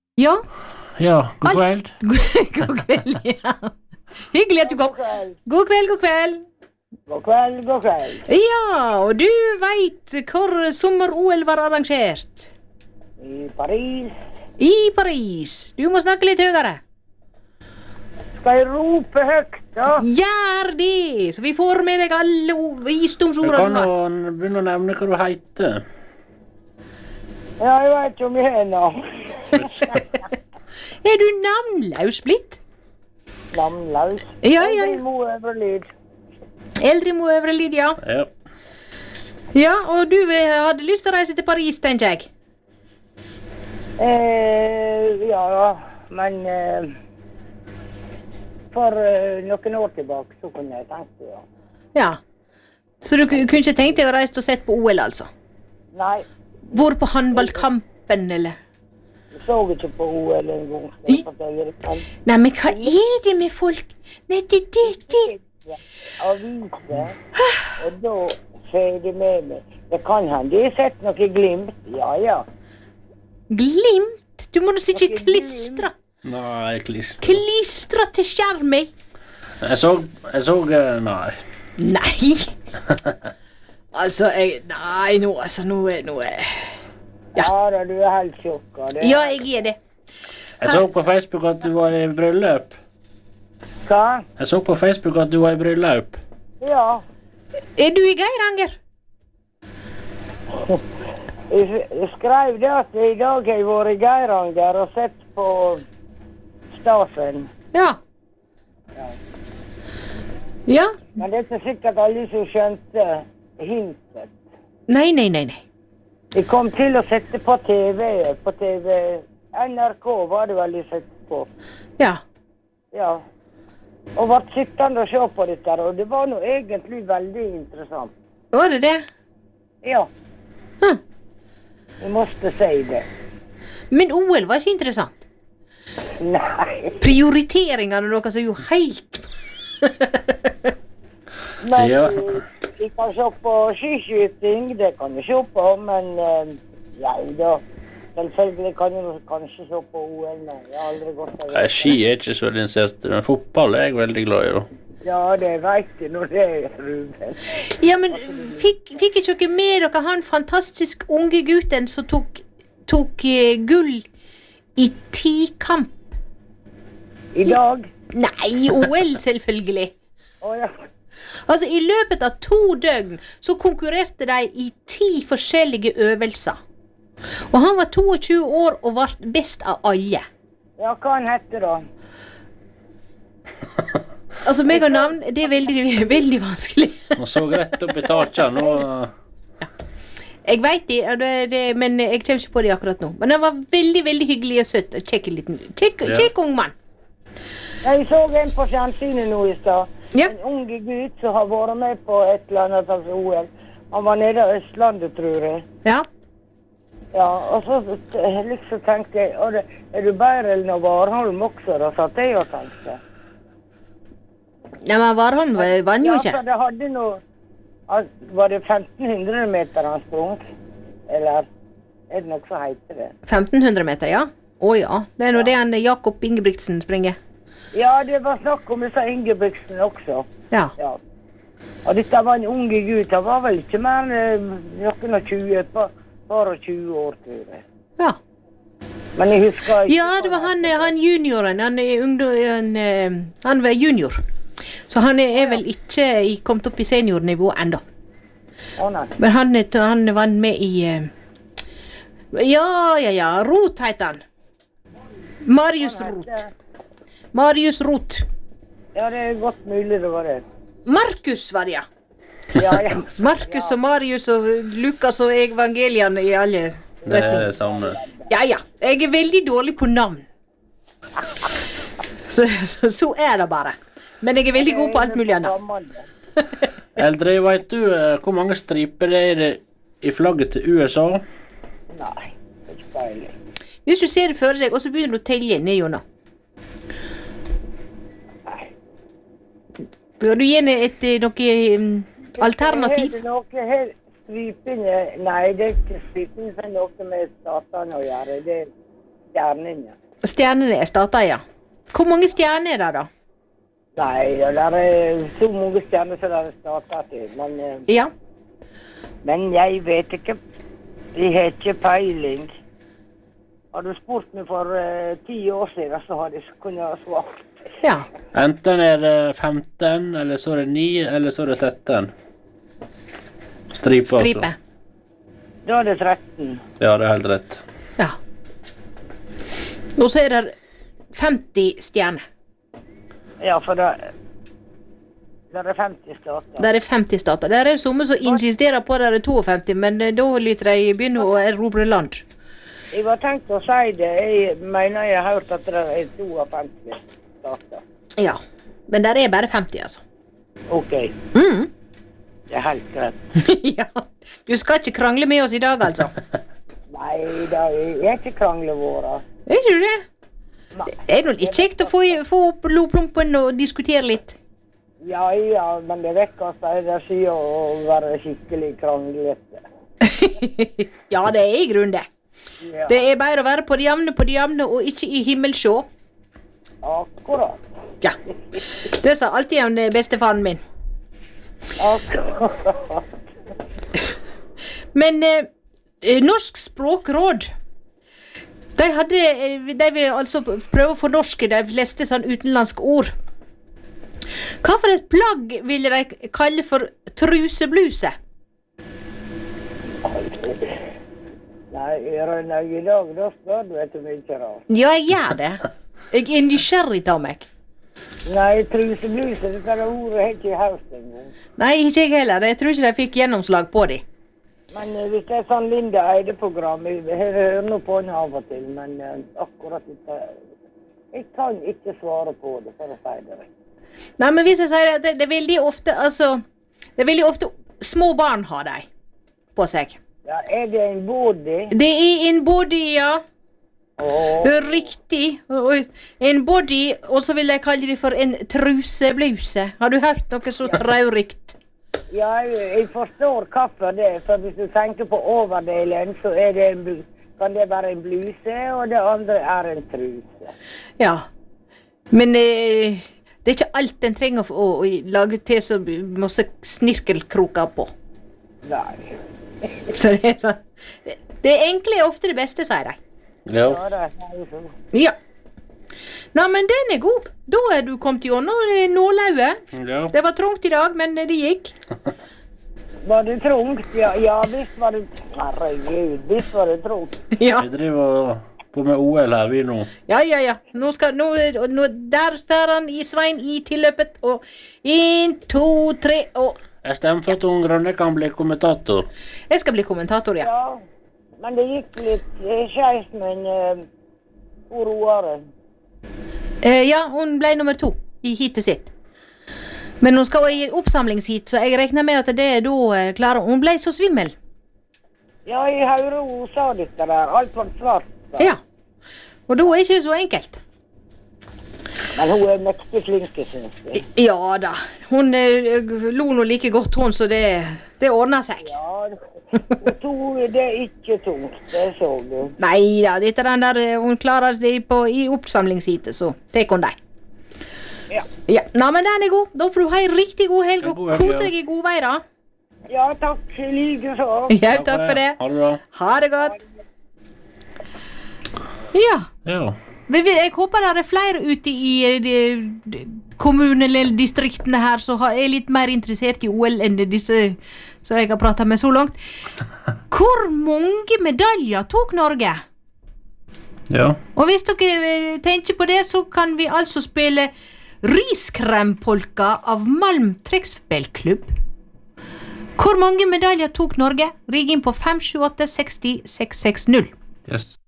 Ja, Ja, god kveld. god kveld, ja. Hyggelig at du kom. God kveld, god kveld. God kveld, god kveld. Ja, og du vet hvor sommer-OL var arrangert? I Paris. I Paris. Du må snakke litt høyere. Skal jeg rope høyt, da? Gjør det, så vi får med deg alle Du visdomsordene. kan jo begynne å nevne hva du heter. Ja, jeg vet ikke om jeg har navn. Er du navnlaus blitt? Navnlaus. Ja, ja, ja. Mo Øverlid. Eldremo Øvre Lydia. Ja. Ja, og du hadde lyst til å reise til Paris, tenker jeg. Ja, men for noen år tilbake så kunne jeg tenkt det, ja. Ja. Så du kunne ikke tenkt deg å reise og sett på OL, altså? Nei, Hvor på håndballkampen, eller? jeg så ikke på OL en gang. Nei, men hva er det med folk? Nei, det. Aviser, og da ser de med meg. Det kan hende de har sett noe glimt, ja. Glimt? Du må nå ikke Noe klistre. Nei, klister. Klistre til skjermen. Jeg så, nei. Nei. Altså, nei, nå Ja da, du er helt sjokka. Ja, jeg er det. Jeg så på Facebook at du var i bryllup. Hva? Jeg så på Facebook at du var i bryllup. Ja. Er du i Geiranger? Jeg skrev det at i dag har jeg vært i Geiranger og sett på Stasen. Ja. Ja. Men det er ikke sikkert alle som skjønte hintet. Nei. Jeg kom til å sette på TV. NRK var det vel jeg sette på. Ja. Ja. Og ble sittende og se på dette, og det var nå egentlig veldig interessant. Var det det? Ja, Hm. jeg måtte si det. Men OL var ikke interessant. Nei, Prioriteringene deres er jo helt... men Ja. jeg kan se på skiskyting, det kan jeg se på, men ja da. Selvfølgelig kan jeg kanskje se på OL, men jeg har aldri gått av. Nei, ski er ikke så veldig interessert, men fotball er jeg veldig glad i, da. Ja, det vet jeg når det er, Ruben. Ja, men fikk ikke dere med dere han fantastisk unge gutten som tok gull i 10-kamp? I dag? Nei, OL selvfølgelig. Åja. Altså, i løpet av 2 døgn så konkurrerte de i 10 forskjellige øvelser. Og han var 22 år og var best av alle. Ja, hva han heter da? Altså, meg og navn, det er veldig, veldig vanskelig. Han så rett opp i taket nå. Jeg vet det, men jeg kommer ikke på det akkurat nå. Men han var veldig, veldig hyggelig og søtt. Kjekk ung mann. Jeg så en på fjernsynet nå i stad. Ja. En unge gutt som har vært med på et eller annet av OL. Han var nede av Østlandet, tror jeg. Ja. Ja, og så liksom tenkte jeg, er du bedre enn Warholm også? Da satt jeg og tenkte. Nei, men Warholm vann jo Ja, ikke. for det hadde noe, var det 1500 meter han sprang? Eller er det noe som heter det? 1500 meter, ja. Å ja, det er nå det han Jakob Ingebrigtsen springer. Ja, det var snakk om disse Ingebrigtsen også. Ja. Ja. Og dette var en unge gutt, han var vel ikke mer noen og 20, bare 20 år, tror jeg. Ja. Men jeg husker ikke. Ja, det var han junioren, han var junior. Så han er vel ikke kommet opp i seniornivå enda. Å nei. Men han var med i... Ja, Roth heter han. Marius Roth. Marius Roth. Ja, det er godt mulig det var det. Markus var det, ja. Ja. Markus og Marius og Lukas og evangeliene i alle Det er retninger. det samme. Ja. Jeg er veldig dårlig på navn. Så er det bare. Men jeg er veldig god på alt mulig annet. Eldre, vet du hvor mange striper det er i flagget til USA? Nei, ikke peiling. Hvis du ser det for deg, og så begynner du å telle ned gjennom. Skal du gi noe alternativ? Er det noe helt stripene? Nei, det er ikke stripene som har noe med statene å gjøre. Stjernene. Stjernene er startet, ja. Hvor mange stjerner er det da? Nei, det er så mange stjerner som det er startet til, Ja. men jeg vet ikke. Jeg har ikke peiling. Har du spurt meg for 10 år siden, så har jeg kunnet svare. Ja. Enten er det 15, eller så er det 9, eller så er det 13. Stripe, Stripe. Da er det 13. Ja, det er helt rett. Ja. Og så er det 50 stjerner. Ja, for det er 50 stater. Der er 50 stater. Der er det somme som insisterer på at det er 52, men da lytter de begynne å erobre land. Jeg var tenkt å si det. Jeg mener jeg har hørt at det er 52 stater. Ja. Men der er bare 50, altså. Ok, Mm. det er helt greit. Ja. Du skal ikke krangle med oss i dag, altså. Nei, det er ikke kranglet våre. Er ikke du det? Nei. Det er litt kjekt å få opp blodplumpen og diskutere litt. Ja, men det vekker seg det sier å være skikkelig kranglete. Ja, det er i grunnen det. Ja, Det er bare å være på det jevne og ikke i himmelsjå. akkurat. Ja. Det sa alltid en bestefaren min. Akkurat. Men Norsk Språkråd, de vil altså prøve å fornorske de fleste sånn utenlandske ord. Hva for et plagg vil de kalle for trusebluse? Nei, Rønnaug, i dag, da spør du etter mye rart. Ja, jeg gjør det. Jeg er nysgjerrig av meg. Nei, trusebluse, det der ordet har ikke jeg hørt engang. Nei, ikke jeg heller. Jeg tror ikke de fikk gjennomslag på de. Men hvis det er sånn Linda Eide-program, jeg hører nå på henne av og til, men akkurat ikke, jeg kan ikke svare på det, for å si det rett. Nei, men hvis jeg sier at det er veldig ofte, altså, det er veldig ofte små barn har de på seg. Ja, er det en body? Det er en body, ja. Åh, Riktig. En body, og så vil jeg kalle det for en trusebluse. Har du hørt noe så traurikt? ja, jeg forstår hvorfor det, for hvis du tenker på overdelen, så er det kan det være en bluse, og det andre er en truse. Ja. Men det er ikke alt en trenger å lage til så masse snirkelkroker på. Nei. Så det er sånn. Det enkle er ofte det beste, sier de. Ja. Ja, det er jo sånn. Ja. Nei, men den er god. Da er du kommet gjennom nålauget. Ja. Det var trångt i dag, men det gikk. Var det trångt? Ja, visst var det... Herregud, visst var det trångt. Ja, Vi driver på med OL her, vi nå. ja. Nå der fer han i Svein i tilløpet, og 1, 2, 3, og Jeg stemmer for at hun Grønne kan bli kommentator. jeg skal bli kommentator, ja. Ja, men det gikk litt skjevt, men hvor roere. Ja, hun ble nummer 2 i heatet sitt. Men hun skal i oppsamlingsheat, så jeg regner med at det da klarer hun. Hun ble så svimmel. Ja, jeg hører hun sa dette der, alt var svart. Da. Ja. Og da er det ikke så enkelt. Men hun er mektig flink, synes jeg. Ja da. Hun lo nå like godt, hun, så det ordner seg. Ja, hun tog det ikke tungt, det så du. Nei da, dette den der, hun klarer seg i oppsamlingsheatet, så tek hun deg. Ja. Ja, nei, men den er god. Da får du ha en riktig god helg En og god helg, kose ja. deg i god vei da. Ja, takk, like så. Ja, takk for det. Ha det bra. Ha det godt. Ja, Ja. jeg håper det er flere ute i kommunen eller distriktene her som er litt mer interessert i OL enn disse som jeg har pratet med så langt. Hvor mange medaljer tok Norge? Ja. Og hvis dere tenker på det, så kan vi altså spille Riskrempolka av Malm trekkspillklubb. Hvor mange medaljer tok Norge? Ring inn på 578 60 660. Yes.